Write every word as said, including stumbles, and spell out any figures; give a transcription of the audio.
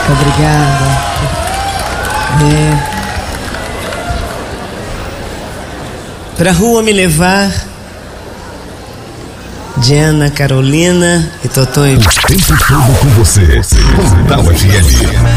Obrigada. É. Pra rua me levar, Diana, Carolina e Totó. O tempo todo com você. Portal F M.